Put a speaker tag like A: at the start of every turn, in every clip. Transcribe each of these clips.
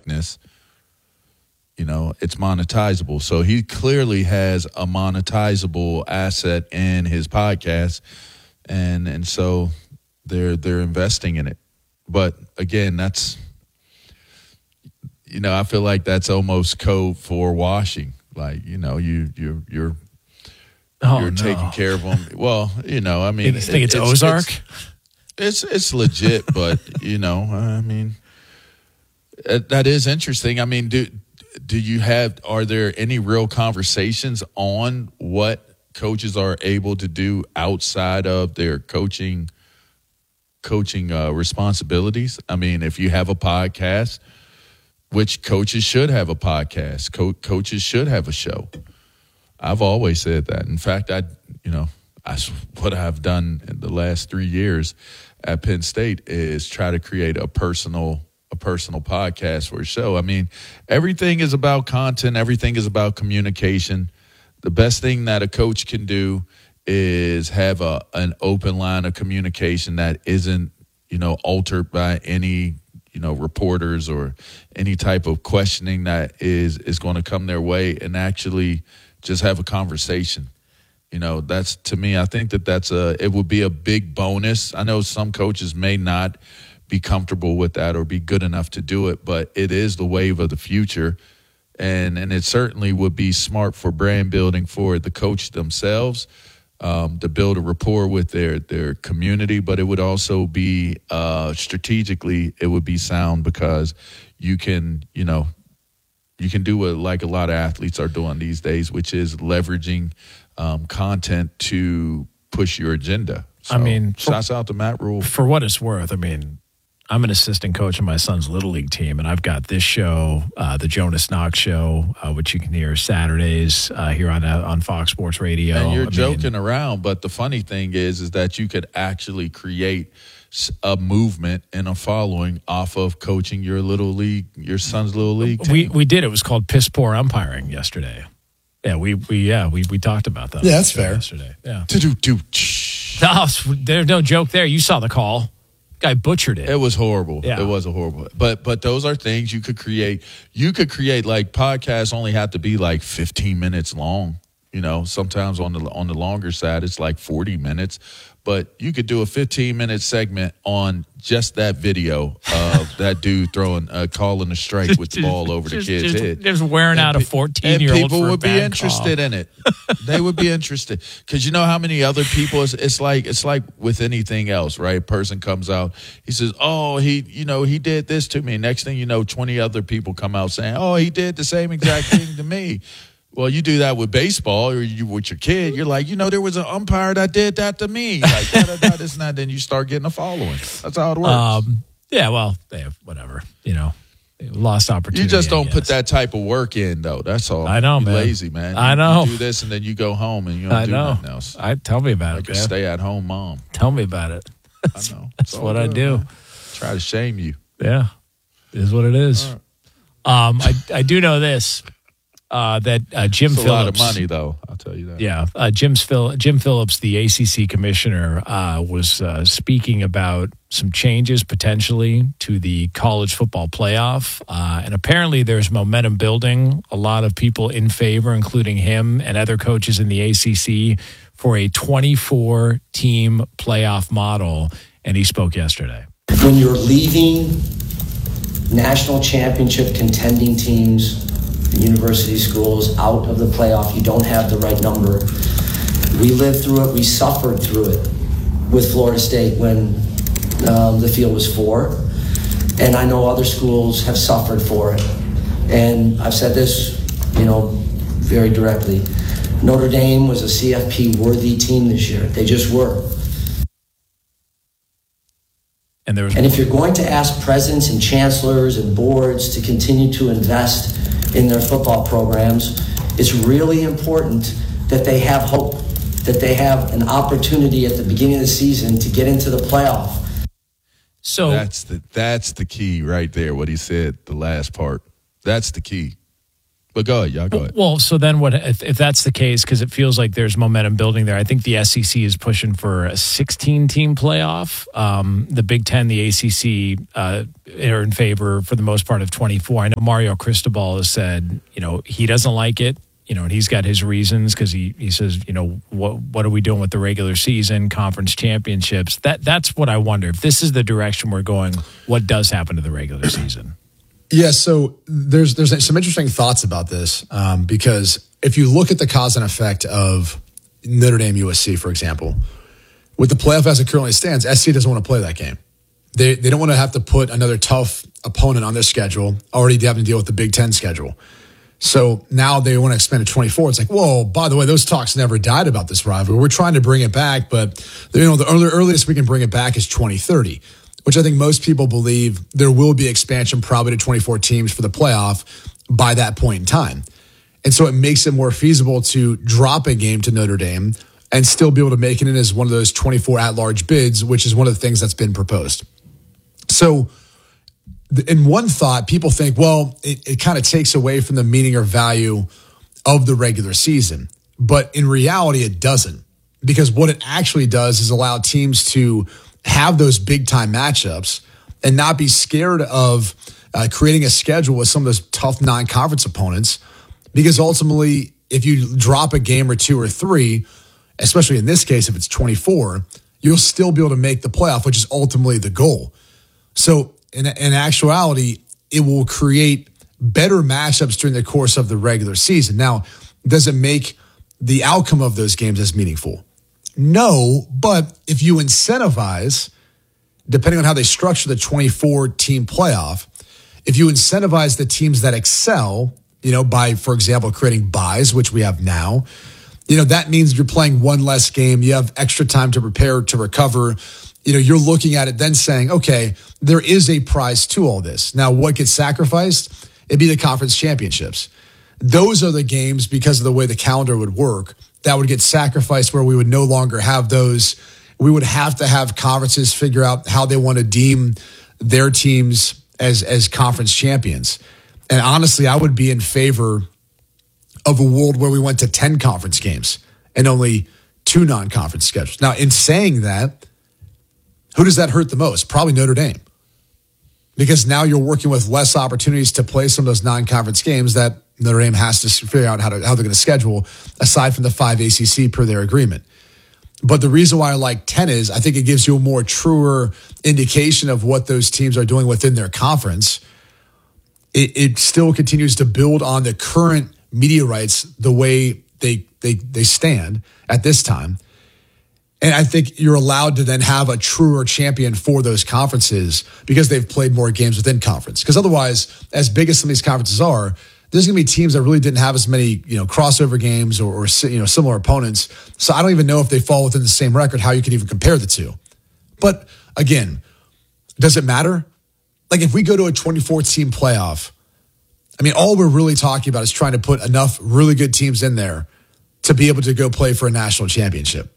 A: likeness, it's monetizable. So he clearly has a monetizable asset in his podcast, and so they're investing in it. But again, that's I feel like that's almost code for washing. Like you're taking care of them. Well,
B: You think it's Ozark?
A: It's legit, but that is interesting. I mean, are there any real conversations on what coaches are able to do outside of their coaching responsibilities? I mean, if you have a podcast, which coaches should have a podcast, coaches should have a show. I've always said that. In fact, that's what I've done in the last 3 years at Penn State is try to create a personal podcast for a show. I mean, everything is about content. Everything is about communication. The best thing that a coach can do is have an open line of communication that isn't, altered by any, reporters or any type of questioning that is going to come their way, and actually just have a conversation. That's, to me, I think it would be a big bonus. I know some coaches may not be comfortable with that or be good enough to do it, but it is the wave of the future. And it certainly would be smart for brand building for the coach themselves, to build a rapport with their community, but it would also be strategically, it would be sound because you can do what like a lot of athletes are doing these days, which is leveraging content to push your agenda. So, shouts out to Matt Rule.
B: For what it's worth, I'm an assistant coach on my son's Little League team, and I've got this show, the Jonas Knox Show, which you can hear Saturdays here on Fox Sports Radio.
A: And you're joking around, but the funny thing is that you could actually create a movement and a following off of coaching your son's Little League team.
B: We did. It was called Piss Poor Umpiring yesterday. Yeah, we talked about that.
C: Yeah, that's fair.
B: Yesterday. Yeah.
A: No,
B: there's no joke there. You saw the call. Guy butchered it.
A: It was horrible.
B: Yeah.
A: It was a horrible. But those are things you could create. You could create, like, podcasts only have to be like 15 minutes long. Sometimes on the longer side it's like 40 minutes. But you could do a 15-minute segment on just that video of that dude calling a strike with the ball over the kid's head.
B: Just wearing out a 14-year-old.
A: And people would be interested in it. They would be interested because you know how many other people. It's like with anything else, right? A person comes out, he says, "Oh, he did this to me." Next thing you know, 20 other people come out saying, "Oh, he did the same exact thing to me." Well, you do that with baseball or you with your kid. You're like, there was an umpire that did that to me. Like, this and that. Then you start getting a following. That's how it works.
B: Whatever. Lost opportunity.
A: You just don't put that type of work in, though. That's all.
B: I know,
A: You're
B: man.
A: lazy, man.
B: I know.
A: You do this and then you go home and you don't do nothing else.
B: Tell me about it,
A: man. Like a stay-at-home mom.
B: Tell me about it.
A: I know.
B: That's what I do.
A: Man. Try to shame you.
B: Yeah. It is what it is. Right. I do know this. That Jim Phillips.
A: A lot of money, though. I'll tell you that.
B: Yeah, Jim Phillips, the ACC commissioner, was speaking about some changes potentially to the college football playoff, and apparently there's momentum building. A lot of people in favor, including him and other coaches in the ACC, for a 24-team playoff model. And he spoke yesterday.
D: When you're leaving national championship contending teams, university schools out of the playoff, you don't have the right number. We lived through it. We suffered through it with Florida State when the field was 4. And I know other schools have suffered for it. And I've said this, very directly. Notre Dame was a CFP-worthy team this year. They just were. And if you're going to ask presidents and chancellors and boards to continue to invest in their football programs, it's really important that they have hope, that they have an opportunity at the beginning of the season to get into the playoff.
B: So
A: that's the key right there, what he said, the last part. That's the key. But go ahead, y'all. Go ahead.
B: Well, so then what if that's the case, because it feels like there's momentum building there. I think the SEC is pushing for a 16-team playoff. The Big Ten, the ACC are in favor for the most part of 24. I know Mario Cristobal has said, he doesn't like it, and he's got his reasons because he says, what are we doing with the regular season, conference championships? That's what I wonder. If this is the direction we're going, what does happen to the regular season?
C: Yeah, so there's some interesting thoughts about this because if you look at the cause and effect of Notre Dame USC, for example, with the playoff as it currently stands, SC doesn't want to play that game. They don't want to have to put another tough opponent on their schedule, already having to deal with the Big Ten schedule. So now they want to expand to 24. It's like, whoa, by the way, those talks never died about this rivalry. We're trying to bring it back, but the earliest we can bring it back is 2030. Which I think most people believe there will be expansion probably to 24 teams for the playoff by that point in time. And so it makes it more feasible to drop a game to Notre Dame and still be able to make it in as one of those 24 at-large bids, which is one of the things that's been proposed. So in one thought, people think, well, it kind of takes away from the meaning or value of the regular season. But in reality, it doesn't. Because what it actually does is allow teams to have those big time matchups and not be scared of creating a schedule with some of those tough non-conference opponents. Because ultimately, if you drop a game or two or three, especially in this case, if it's 24, you'll still be able to make the playoff, which is ultimately the goal. So in actuality, it will create better matchups during the course of the regular season. Now, does it make the outcome of those games as meaningful? No, but if you incentivize, depending on how they structure the 24-team playoff, if you incentivize the teams that excel, by, for example, creating buys, which we have now, that means you're playing one less game. You have extra time to prepare, to recover. You're looking at it then saying, okay, there is a prize to all this. Now, what gets sacrificed? It'd be the conference championships. Those are the games, because of the way the calendar would work, that would get sacrificed, where we would no longer have those. We would have to have conferences figure out how they want to deem their teams as conference champions. And honestly, I would be in favor of a world where we went to 10 conference games and only 2 non-conference schedules. Now, in saying that, who does that hurt the most? Probably Notre Dame. Because now you're working with less opportunities to play some of those non-conference games that Notre Dame has to figure out how they're going to schedule, aside from the 5 ACC per their agreement. But the reason why I like 10 is I think it gives you a more truer indication of what those teams are doing within their conference. It still continues to build on the current media rights the way they stand at this time. And I think you're allowed to then have a truer champion for those conferences because they've played more games within conference. Because otherwise, as big as some of these conferences are, there's going to be teams that really didn't have as many, crossover games or similar opponents. So I don't even know if they fall within the same record, how you can even compare the two. But again, does it matter? Like if we go to a 24-team playoff, all we're really talking about is trying to put enough really good teams in there to be able to go play for a national championship.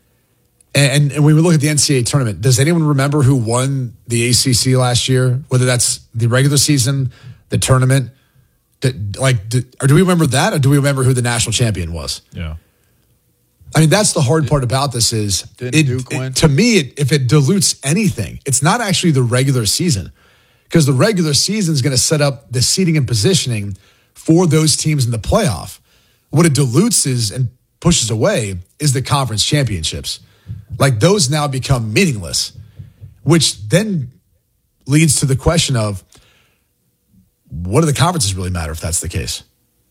C: And when we look at the NCAA tournament, does anyone remember who won the ACC last year? Whether that's the regular season, the tournament, or do we remember that, or do we remember who the national champion was?
B: Yeah.
C: That's the hard part about this is, to me, if it dilutes anything, it's not actually the regular season, because the regular season is going to set up the seeding and positioning for those teams in the playoff. What it dilutes is and pushes away is the conference championships. Like those now become meaningless, which then leads to the question of, what do the conferences really matter if that's the case?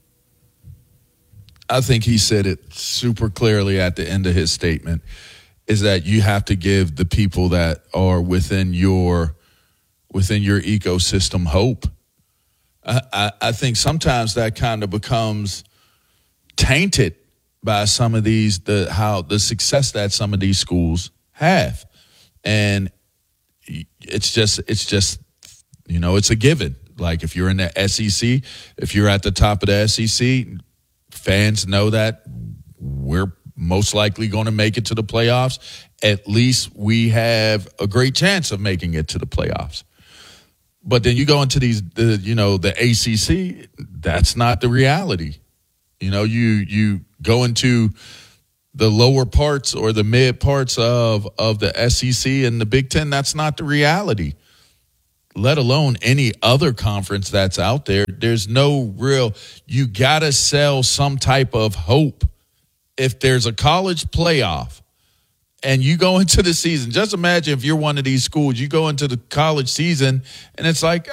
A: I think he said it super clearly at the end of his statement, is that you have to give the people that are within your ecosystem hope. I think sometimes that kind of becomes tainted by some of these, the success that some of these schools have. And it's just, it's a given. Like if you're in the SEC, if you're at the top of the SEC, fans know that we're most likely going to make it to the playoffs. At least we have a great chance of making it to the playoffs. But then you go into the ACC, that's not the reality. You go into the lower parts or the mid parts of the SEC and the Big Ten, that's not the reality. Let alone any other conference that's out there. There's no real, you got to sell some type of hope. If there's a college playoff and you go into the season, just imagine if you're one of these schools, you go into the college season and it's like,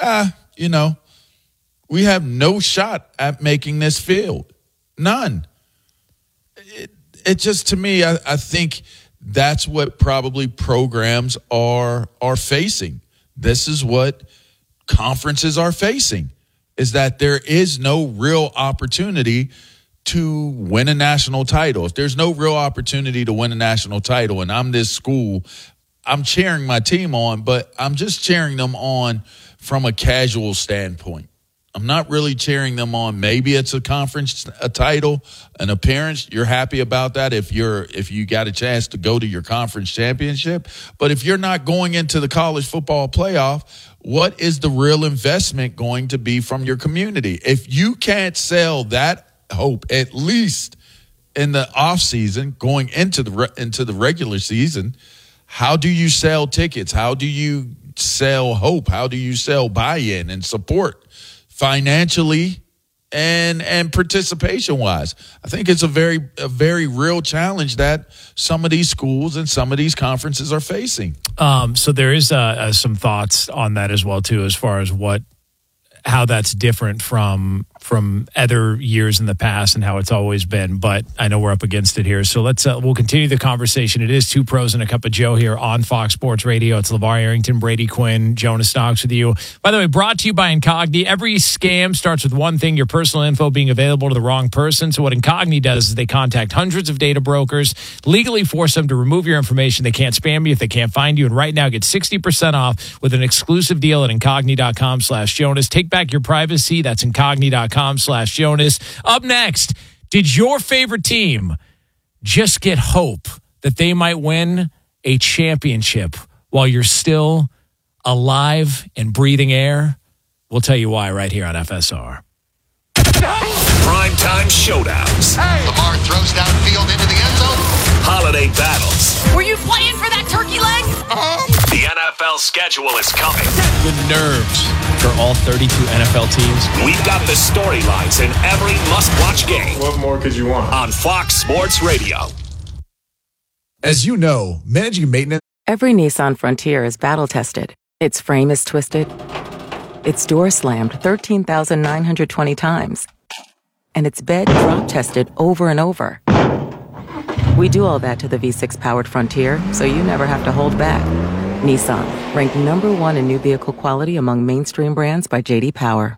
A: we have no shot at making this field. None. It just, to me, I think that's what probably programs are facing. This is what conferences are facing, is that there is no real opportunity to win a national title. If there's no real opportunity to win a national title and I'm this school, I'm cheering my team on, but I'm just cheering them on from a casual standpoint. I'm not really cheering them on. Maybe it's a conference, a title, an appearance. You're happy about that if you got a chance to go to your conference championship. But if you're not going into the college football playoff, what is the real investment going to be from your community? If you can't sell that hope, at least in the offseason, going into the regular season, how do you sell tickets? How do you sell hope? How do you sell buy-in and support? Financially and participation wise, I think it's a very real challenge that some of these schools and some of these conferences are facing.
B: So there is some thoughts on that as well too, as far as how that's different from other years in the past and how it's always been. But I know we're up against it here. So we'll continue the conversation. It is Two Pros and a Cup of Joe here on Fox Sports Radio. It's LeVar Arrington, Brady Quinn, Jonas Knox with you. By the way, brought to you by Incogni. Every scam starts with one thing, your personal info being available to the wrong person. So what Incogni does is they contact hundreds of data brokers, legally force them to remove your information. They can't spam you if they can't find you. And right now, get 60% off with an exclusive deal at Incogni.com/Jonas. Take back your privacy. That's Incogni.com/Jonas. Up next, did your favorite team just get hope that they might win a championship while you're still alive and breathing air? We'll tell you why right here on FSR.
E: Primetime showdowns.
F: Hey. Lamar throws downfield into the end zone.
E: Holiday battles.
G: Were you playing for that turkey leg?
E: The NFL schedule is coming.
H: The nerves for all 32 NFL teams.
E: We've got the storylines in every must-watch game.
I: What more could you want?
E: On Fox Sports Radio.
C: As you know, managing maintenance.
J: Every Nissan Frontier is battle-tested. Its frame is twisted. Its door slammed 13,920 times. And its bed drop-tested over and over. We do all that to the V6-powered Frontier, so you never have to hold back. Nissan, ranked #1 in new vehicle quality among mainstream brands by J.D. Power.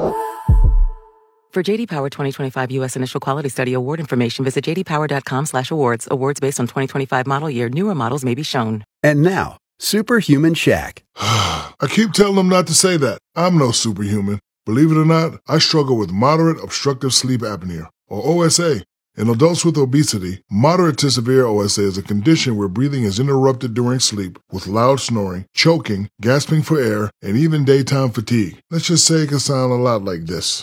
J: For J.D. Power 2025 U.S. Initial Quality Study award information, visit jdpower.com/awards. Awards based on 2025 model year. Newer models may be shown.
K: And now, Superhuman Shaq.
L: I keep telling them not to say that. I'm no superhuman. Believe it or not, I struggle with moderate obstructive sleep apnea, or OSA. In adults with obesity, moderate to severe OSA is a condition where breathing is interrupted during sleep with loud snoring, choking, gasping for air, and even daytime fatigue. Let's just say it can sound a lot like this.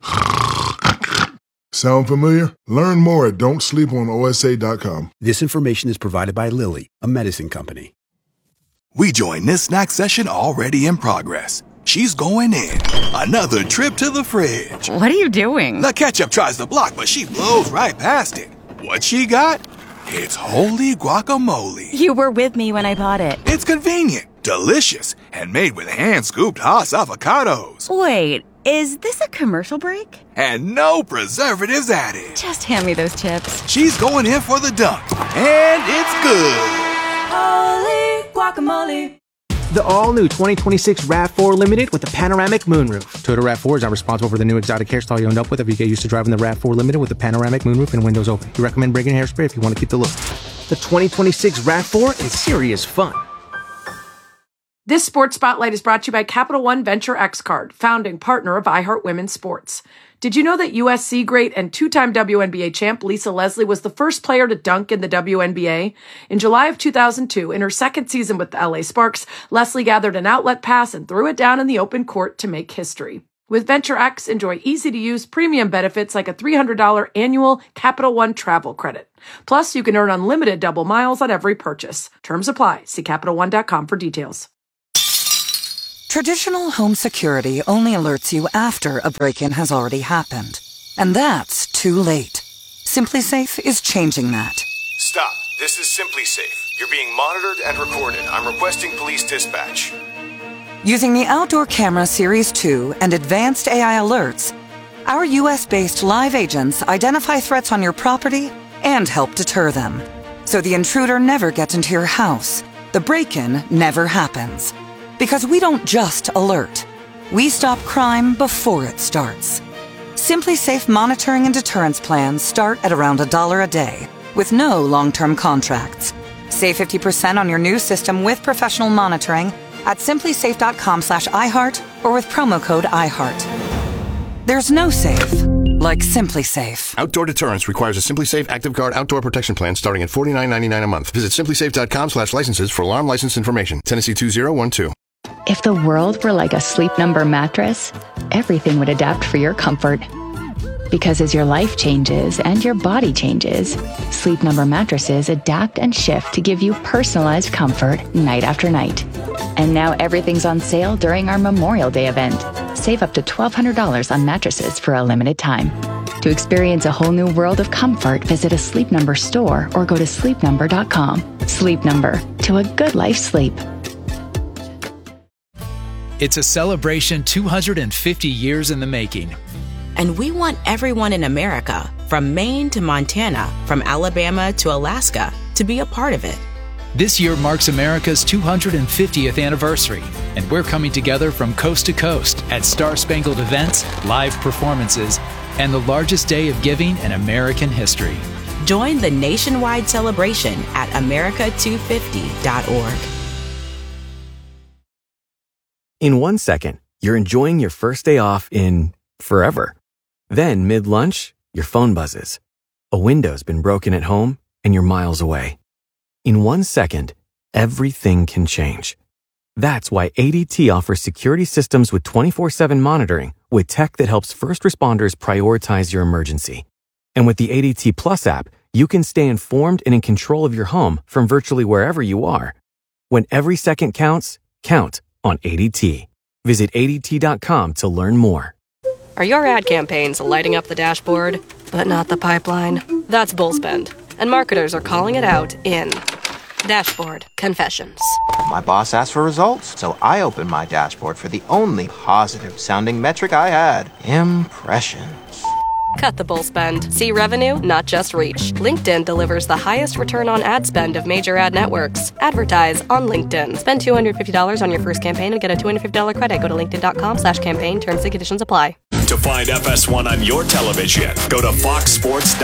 L: Sound familiar? Learn more at don'tsleeponosa.com.
K: This information is provided by Lilly, a medicine company.
M: We join this snack session already in progress. She's going in. Another trip to the fridge.
G: What are you doing?
M: The ketchup tries to block, but she blows right past it. What she got? It's holy guacamole.
G: You were with me when I bought it.
M: It's convenient, delicious, and made with hand-scooped Hass avocados.
G: Wait, is this a commercial break?
M: And no preservatives added.
G: Just hand me those chips.
M: She's going in for the dunk, and it's good.
G: Holy guacamole.
N: The all-new 2026 RAV4 Limited with the panoramic moonroof. Toyota RAV4 is not responsible for the new exotic hairstyle you end up with if you get used to driving the RAV4 Limited with the panoramic moonroof and windows open. We recommend bringing hairspray if you want to keep the look. The 2026 RAV4 is serious fun.
I: This Sports Spotlight is brought to you by Capital One Venture X Card, founding partner of iHeart Women's Sports. Did you know that USC great and two-time WNBA champ Lisa Leslie was the first player to dunk in the WNBA? In July of 2002, in her second season with the LA Sparks, Leslie gathered an outlet pass and threw it down in the open court to make history. With Venture X, enjoy easy-to-use premium benefits like a $300 annual Capital One travel credit. Plus, you can earn unlimited double miles on every purchase. Terms apply. See CapitalOne.com for details.
O: Traditional home security only alerts you after a break-in has already happened. And that's too late. SimpliSafe is changing that.
P: Stop. This is SimpliSafe. You're being monitored and recorded. I'm requesting police dispatch.
O: Using the Outdoor Camera Series 2 and advanced AI alerts, our U.S.-based live agents identify threats on your property and help deter them. So the intruder never gets into your house. The break-in never happens. Because we don't just alert. We stop crime before it starts. SimpliSafe monitoring and deterrence plans start at around $1 a day, with no long-term contracts. Save 50% on your new system with professional monitoring at SimpliSafe.com/iHeart or with promo code iHeart. There's no safe like SimpliSafe.
P: Outdoor deterrence requires a SimpliSafe Active Guard outdoor protection plan starting at $49.99 a month. Visit SimpliSafe.com/licenses for alarm license information. Tennessee 2012.
Q: If the world were like a Sleep Number mattress, everything would adapt for your comfort. Because as your life changes and your body changes, Sleep Number mattresses adapt and shift to give you personalized comfort night after night. And now everything's on sale during our Memorial Day event. Save up to $1,200 on mattresses for a limited time. To experience a whole new world of comfort, visit a Sleep Number store or go to sleepnumber.com. Sleep Number, to a good life sleep.
R: It's a celebration 250 years in the making.
S: And we want everyone in America, from Maine to Montana, from Alabama to Alaska, to be a part of it.
R: This year marks America's 250th anniversary, and we're coming together from coast to coast at Star-Spangled events, live performances, and the largest day of giving in American history.
S: Join the nationwide celebration at america250.org.
T: In 1 second, you're enjoying your first day off in forever. Then, mid-lunch, your phone buzzes. A window's been broken at home, and you're miles away. In 1 second, everything can change. That's why ADT offers security systems with 24/7 monitoring with tech that helps first responders prioritize your emergency. And with the ADT Plus app, you can stay informed and in control of your home from virtually wherever you are. When every second counts, count on ADT. Visit ADT.com to learn more.
U: Are your ad campaigns lighting up the dashboard, but not the pipeline? That's Bullspend, and marketers are calling it out in Dashboard Confessions.
V: My boss asked for results, so I opened my dashboard for the only positive-sounding metric I had: impressions.
U: Cut the bull spend. See revenue, not just reach. LinkedIn delivers the highest return on ad spend of major ad networks. Advertise on LinkedIn. Spend $250 on your first campaign and get a $250 credit. Go to linkedin.com/campaign. Terms and conditions apply.
E: To find FS1 on your television, go to foxsports.com.